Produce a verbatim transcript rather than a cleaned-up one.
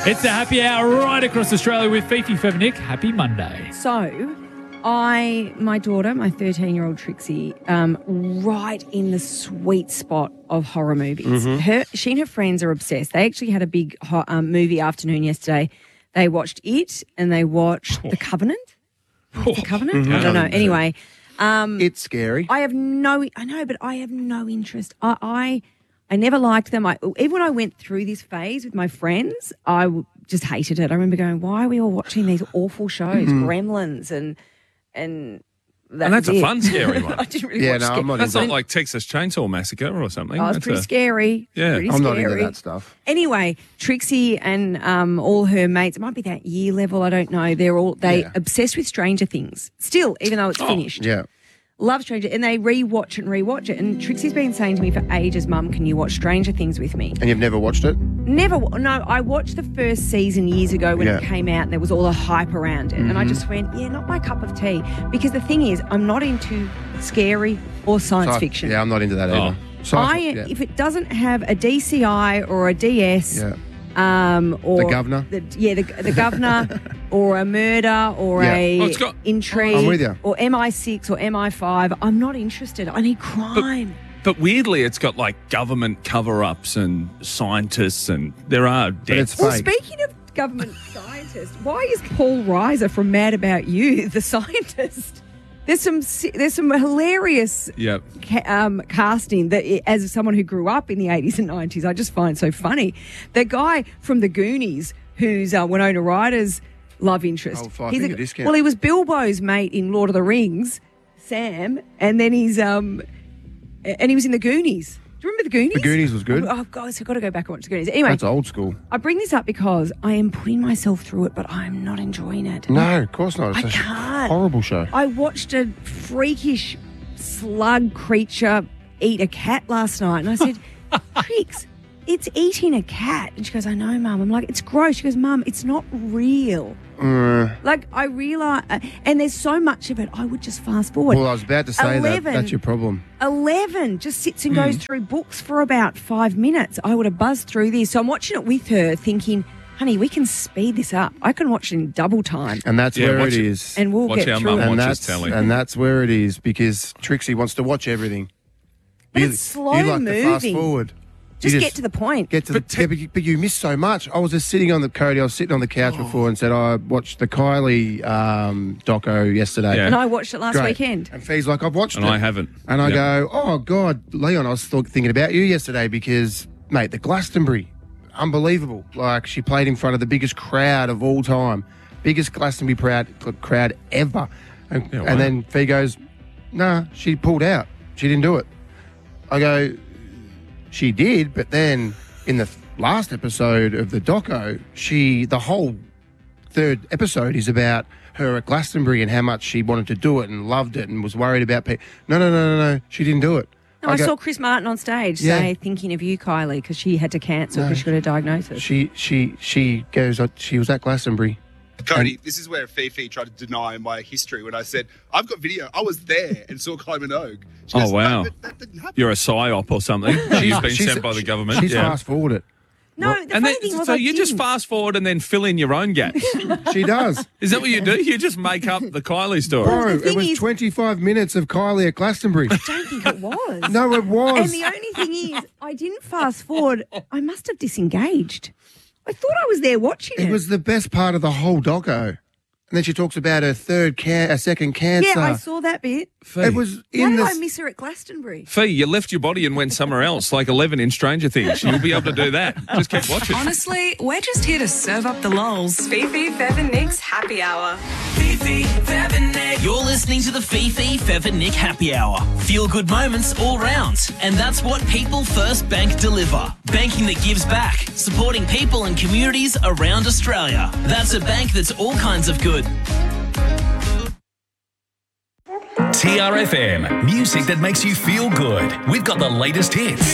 It's the happy hour right across Australia with Fifi Fevenick. Happy Monday. So, I, my daughter, my thirteen-year-old Trixie, um, right in the sweet spot of horror movies. Mm-hmm. Her, she and her friends are obsessed. They actually had a big ho- um, movie afternoon yesterday. They watched It and they watched Oh. The Covenant. What's The Covenant? Mm-hmm. I don't know. Anyway, It's scary. I have no, I know, but I have no interest. I, I, I never liked them. I, even when I went through this phase with my friends, I w- just hated it. I remember going, why are we all watching these awful shows, Gremlins and and that And that's was a it. fun, scary one. I didn't really Yeah, watch no, scary. I'm not That's into not like Texas Chainsaw Massacre or something. Oh, it's That's pretty a- scary. Yeah. pretty I'm not into scary. that stuff. Anyway, Trixie and um, all her mates, it might be that year level, I don't know. They're all they Yeah. obsessed with Stranger Things. Still, even though it's Oh, finished. Yeah. Love Stranger, and they rewatch it and rewatch it. And Trixie's been saying to me for ages, Mum, can you watch Stranger Things with me? And you've never watched it? Never. No, I watched the first season years ago when it Yeah. Mm-hmm. came out, and there was all the hype around it. And I just went, yeah, not my cup of tea. Because the thing is, I'm not into scary or science Sci- fiction. Yeah, I'm not into that either. Sci- I, yeah. if it doesn't have a D C I or a D S, Yeah. um, or The governor? the, yeah, the, the governor, or a murder, or Yeah. a Well, it's got- intrigue, I'm with you. or M I six or M I five. I'm not interested. I need crime. But weirdly, it's got like government cover-ups and scientists, and there are But deaths. it's well, fake. speaking of government scientists, why is Paul Reiser from Mad About You the scientist? There's some si- there's some hilarious Yep. ca- um, casting that, i- as someone who grew up in the eighties and nineties, I just find so funny. The guy from The Goonies, who's uh, Winona Ryder's love interest. Oh, five he's finger discount. Well, he was Bilbo's mate in Lord of the Rings, Sam, and then he's um, and he was in The Goonies. Do you remember The Goonies? The Goonies was good. Oh, guys, I've got to go back and watch The Goonies. Anyway, That's old school. I bring this up because I am putting myself through it, but I'm not enjoying it. No, of course not. It's I a can't. horrible show. I watched a freakish slug creature eat a cat last night, and I said, Trix, it's eating a cat. And she goes, I know, Mum. I'm like, it's gross. She goes, Mum, it's not real. Uh, Like, I realise, uh, and there's so much of it, I would just fast forward. well, I was about to say that. eleven That's your problem. eleven just sits and Hmm. goes through books for about five minutes. I would have buzzed through this. So I'm watching it with her thinking, honey, we can speed this up. I can watch it in double time And that's Yeah, where watch it it. is. and we'll Watch get our through mum it. watch- and watches that's telly. and that's where it is because Trixie wants to watch everything. But you, it's slow you like to fast moving. forward. Just, You get to the point. Get to the, yeah, but, you, but you miss so much. I was just sitting on the Cody. I was sitting on the couch before and said I watched the Kylie um, doco yesterday. Yeah. And I watched it last Great. weekend. And Fee's like, I've watched And it. I haven't. And I Yep. go, oh, God, Leon, I was th- thinking about you yesterday because, mate, the Glastonbury, unbelievable. Like, she played in front of the biggest crowd of all time, biggest Glastonbury proud, crowd ever. And, Yeah, wow. and then Fee goes, nah, she pulled out. She didn't do it. I go, she did, but then in the last episode of the doco, she, the whole third episode is about her at Glastonbury and how much she wanted to do it and loved it and was worried about people. No, no, no, no, no. She didn't do it. No, I, go- saw Chris Martin on stage Yeah. say, thinking of you, Kylie, because she had to cancel because she got a diagnosis. She, she, she goes, uh, she was at Glastonbury. Cody, this is where Fifi tried to deny my history when I said, I've got video. I was there and saw Kylie Minogue. She Oh, goes, wow. "No, that, that didn't happen." You're a psyop or something. You've been She's- sent by the she- government. She's yeah. fast forwarded. no, the And funny then, thing was so I you just didn't. fast forward and then fill in your own gaps. She does. Is that what you do? You just make up the Kylie story. Bro, the thing it was is- twenty-five minutes of Kylie at Glastonbury. I don't think it was. No, it was. And the only thing is, I didn't fast forward. I must have disengaged. I thought I was there watching it. It was the best part of the whole doco. And then she talks about her third, can- her second cancer. yeah, I saw that bit. It was How in did the. I miss her at Glastonbury? Fee, you left your body and went somewhere else, like Eleven in Stranger Things. You'll be able to do that. Just keep watching. Honestly, we're just here to serve up the lols. Fifi, Fev and Nick's happy hour. Fifi, Fev and Nick. You're listening to the Fifi, Fev and Nick happy hour. Feel good moments all round. And that's what People First Bank deliver. Banking that gives back, supporting people and communities around Australia. That's a bank that's all kinds of good. T R F M, music that makes you feel good. We've got the latest hits.